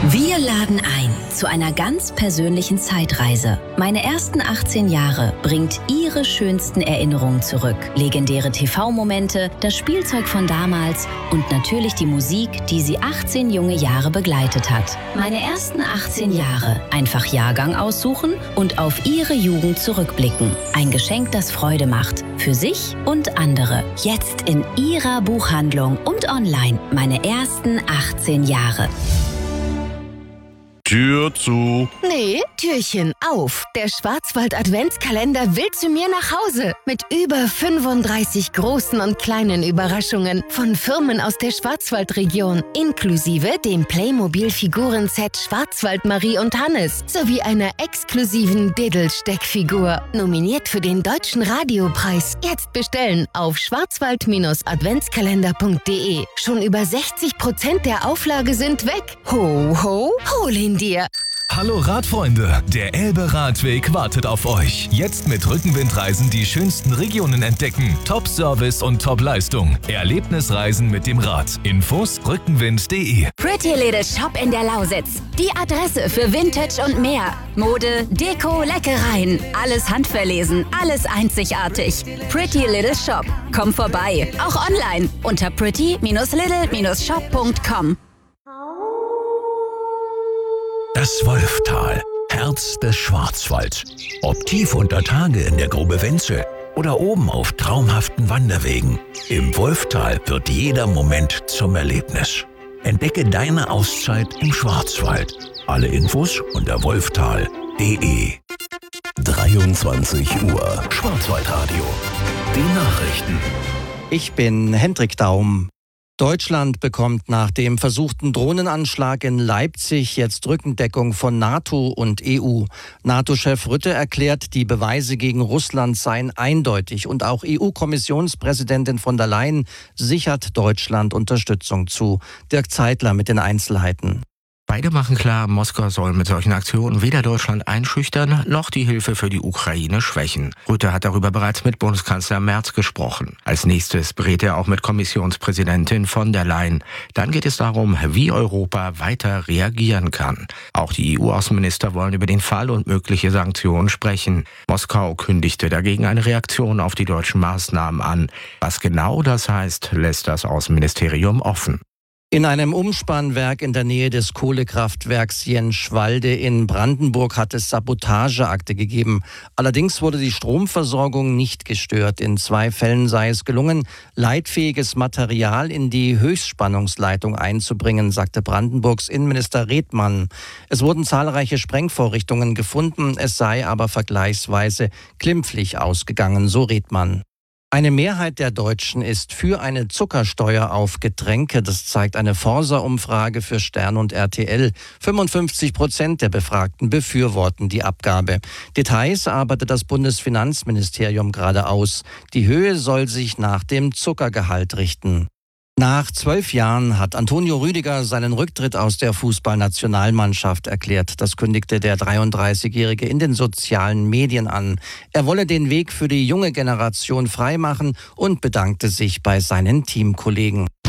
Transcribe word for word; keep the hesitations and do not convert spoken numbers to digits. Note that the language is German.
Wir laden ein zu einer ganz persönlichen Zeitreise. Meine ersten achtzehn Jahre bringt Ihre schönsten Erinnerungen zurück. Legendäre T V-Momente, das Spielzeug von damals und natürlich die Musik, die Sie achtzehn junge Jahre begleitet hat. Meine ersten achtzehn Jahre. Einfach Jahrgang aussuchen und auf Ihre Jugend zurückblicken. Ein Geschenk, das Freude macht. Für sich und andere. Jetzt in Ihrer Buchhandlung und online. Meine ersten achtzehn Jahre. Tür zu. Nee, Türchen auf. Der Schwarzwald-Adventskalender will zu mir nach Hause. Mit über fünfunddreißig großen und kleinen Überraschungen von Firmen aus der Schwarzwaldregion. Inklusive dem Playmobil-Figuren-Set Schwarzwald Marie und Hannes. Sowie einer exklusiven Diddle-Steckfigur. Nominiert für den Deutschen Radiopreis. Jetzt bestellen auf schwarzwald adventskalender punkt de. Schon über sechzig Prozent der Auflage sind weg. Ho, ho, hol ihn dir. Hallo Radfreunde, der Elbe-Radweg wartet auf euch. Jetzt mit Rückenwindreisen die schönsten Regionen entdecken. Top-Service und Top-Leistung. Erlebnisreisen mit dem Rad. Infos rückenwind punkt de. Pretty Little Shop in der Lausitz. Die Adresse für Vintage und mehr. Mode, Deko, Leckereien. Alles handverlesen, alles einzigartig. Pretty Little Shop. Komm vorbei. Auch online unter pretty little shop punkt com. Das Wolftal, Herz des Schwarzwalds. Ob tief unter Tage in der Grube Wenzel oder oben auf traumhaften Wanderwegen. Im Wolftal wird jeder Moment zum Erlebnis. Entdecke deine Auszeit im Schwarzwald. Alle Infos unter wolftal punkt de. dreiundzwanzig Uhr Schwarzwaldradio. Die Nachrichten. Ich bin Hendrik Daum. Deutschland bekommt nach dem versuchten Drohnenanschlag in Leipzig jetzt Rückendeckung von NATO und E U. NATO-Chef Rutte erklärt, die Beweise gegen Russland seien eindeutig und auch E U-Kommissionspräsidentin von der Leyen sichert Deutschland Unterstützung zu. Dirk Zeitler mit den Einzelheiten. Beide machen klar, Moskau soll mit solchen Aktionen weder Deutschland einschüchtern, noch die Hilfe für die Ukraine schwächen. Rütte hat darüber bereits mit Bundeskanzler Merz gesprochen. Als nächstes berät er auch mit Kommissionspräsidentin von der Leyen. Dann geht es darum, wie Europa weiter reagieren kann. Auch die E U-Außenminister wollen über den Fall und mögliche Sanktionen sprechen. Moskau kündigte dagegen eine Reaktion auf die deutschen Maßnahmen an. Was genau das heißt, lässt das Außenministerium offen. In einem Umspannwerk in der Nähe des Kohlekraftwerks Jenschwalde in Brandenburg hat es Sabotageakte gegeben. Allerdings wurde die Stromversorgung nicht gestört. In zwei Fällen sei es gelungen, leitfähiges Material in die Höchstspannungsleitung einzubringen, sagte Brandenburgs Innenminister Redmann. Es wurden zahlreiche Sprengvorrichtungen gefunden, es sei aber vergleichsweise glimpflich ausgegangen, so Redmann. Eine Mehrheit der Deutschen ist für eine Zuckersteuer auf Getränke. Das zeigt eine Forsa-Umfrage für Stern und R T L. fünfundfünfzig Prozent der Befragten befürworten die Abgabe. Details arbeitet das Bundesfinanzministerium gerade aus. Die Höhe soll sich nach dem Zuckergehalt richten. Nach zwölf Jahren hat Antonio Rüdiger seinen Rücktritt aus der Fußballnationalmannschaft erklärt. Das kündigte der dreiunddreißigjährige in den sozialen Medien an. Er wolle den Weg für die junge Generation freimachen und bedankte sich bei seinen Teamkollegen.